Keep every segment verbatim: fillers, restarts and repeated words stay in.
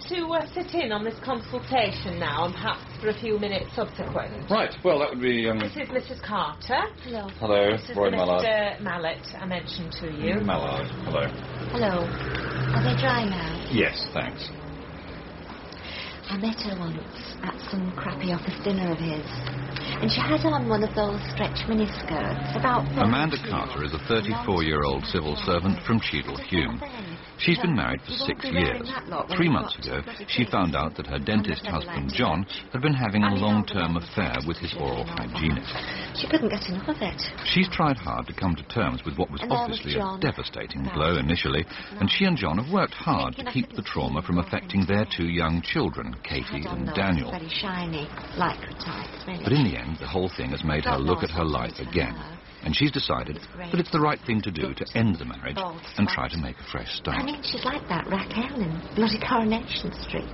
to uh, sit in on this consultation now and perhaps for a few minutes subsequent? Right, well, that would be... Um... This is Missus Carter. Hello. Hello, this is Roy Mister Mallard. Mallet, I mentioned to you. Mallard, hello. Hello. Are they dry now? Yes, thanks. I met her once at some crappy office dinner of his, and she had on one of those stretch miniskirts, about... Amanda Carter is a thirty-four-year-old civil servant from Cheadle Hulme. She's been married for six years. Three months ago, she found out that her dentist husband, John, had been having a long-term affair with his oral hygienist. She couldn't get enough of it. She's tried hard to come to terms with what was obviously a devastating blow initially, and she and John have worked hard to keep the trauma from affecting their two young children, Katie and Daniel. Very shiny, lycra type. But in the end, the whole thing has made her look at her life again. And she's decided that it's the right thing to do to end the marriage and try to make a fresh start. I mean, she's like that Raquel in bloody Coronation Street.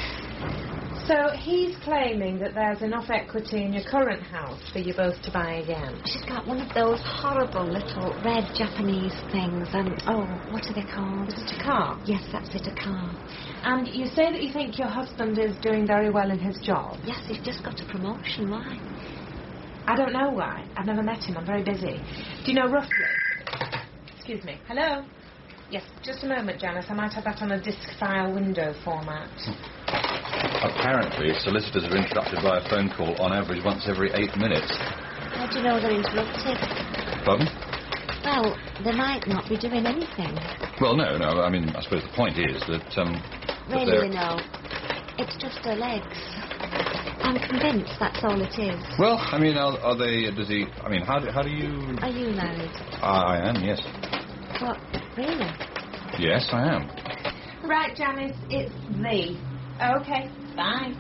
So he's claiming that there's enough equity in your current house for you both to buy again. She's got one of those horrible little red Japanese things, and, oh, what are they called? Is it a car? Yes, that's it, a car. And you say that you think your husband is doing very well in his job? Yes, he's just got a promotion. Why? I don't know why. I've never met him. I'm very busy. Do you know roughly? Excuse me. Hello? Yes, just a moment, Janice. I might have that on a disk file window format. Apparently, solicitors are interrupted by a phone call on average once every eight minutes. How do you know they're interrupted? Pardon? Well, they might not be doing anything. Well, no, no. I mean, I suppose the point is that, um... that really, no. It's just her legs. I'm convinced that's all it is. Well, I mean, are, are they... Does he... I mean, how do, how do you... Are you married? Uh, I am, yes. What? Really? Yes, I am. Right, Janice, it's me. OK, bye.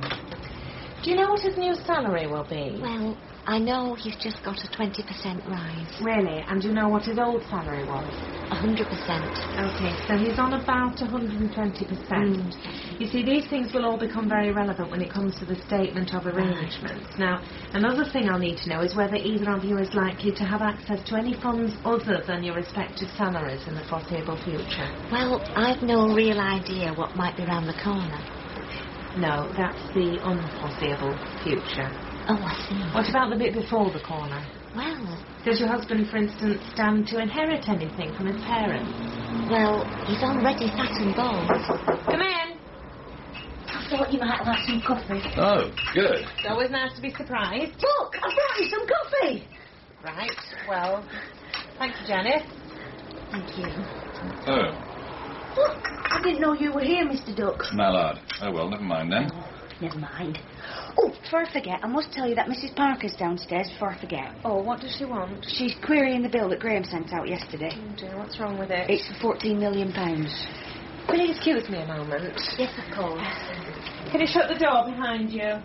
Do you know what his new salary will be? Well, I know he's just got a twenty percent rise. Really? And do you know what his old salary was? one hundred percent. OK, so he's on about one hundred twenty percent. Mm. You see, these things will all become very relevant when it comes to the statement of arrangements. Right. Now, another thing I'll need to know is whether either of you is likely to have access to any funds other than your respective salaries in the foreseeable future. Well, I've no real idea what might be round the corner. No, that's the unforeseeable future. Oh, I see. What about the bit before the corner? Well... Does your husband, for instance, stand to inherit anything from his parents? Well, he's already fat and bald. Come in. I thought you might like some coffee. Oh, good. It's always nice to be surprised. Look, I brought you some coffee. Right, well, thank you, Janice. Thank you. Oh. Look, I didn't know you were here, Mister Duck. Mallard. Oh, well, never mind then. Oh, never mind. Oh, before I forget, I must tell you that Missus Parker's downstairs before I forget. Oh, what does she want? She's querying the bill that Graham sent out yesterday. Oh, dear, what's wrong with it? It's for fourteen million pounds. Will you excuse me a moment? Yes, of course. Can you shut the door behind you?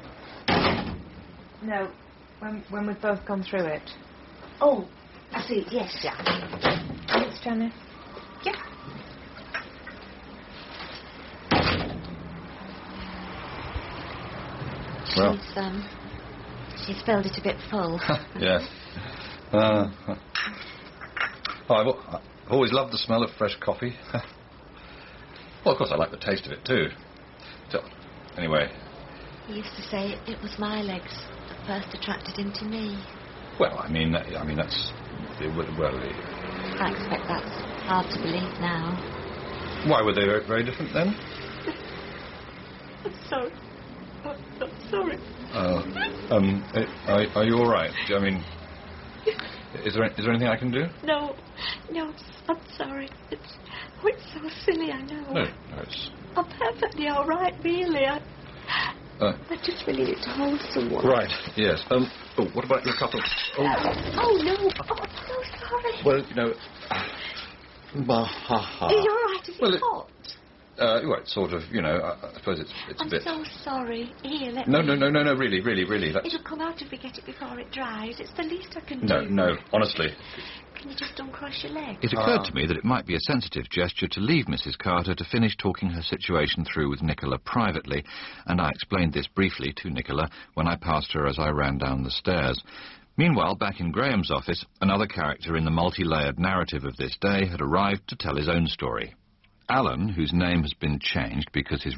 No, when, when we've both gone through it. Oh, I see, yes. Yeah. Thanks, Janice. Yeah. Well. She's, um, she's filled it a bit full. Yes. Uh, oh, I've, I've always loved the smell of fresh coffee. Well, of course, I like the taste of it, too. So, anyway. He used to say it was my legs that first attracted him to me. Well, I mean, I mean, that's... It would, well, it, I expect that's hard to believe now. Why, were they very, very different then? I'm sorry. I'm, I'm sorry. Uh, um, are, are you all right? I mean, is there, is there anything I can do? No, no, I'm sorry. It's, oh, it's so silly, I know. No, no, it's... I'm perfectly all right, really. I, uh, I just really need to hold someone. Right, yes. Um, oh, what about your cup of... Oh, oh no. Oh, I'm so sorry. Well, you know... Bah, ha, ha. Are you all right? Is well, it it hot? Uh, well, it's sort of, you know, I, I suppose it's, it's I'm a bit... so sorry. Here, let no, me... No, no, no, no, really, really, really. That's... It'll come out if we get it before it dries. It's the least I can no, do. No, no, honestly. Can you just uncross your leg? It occurred to me that it might be a sensitive gesture to leave Missus Carter to finish talking her situation through with Nicola privately, and I explained this briefly to Nicola when I passed her as I ran down the stairs. Meanwhile, back in Graham's office, another character in the multi-layered narrative of this day had arrived to tell his own story. Alan, whose name has been changed because his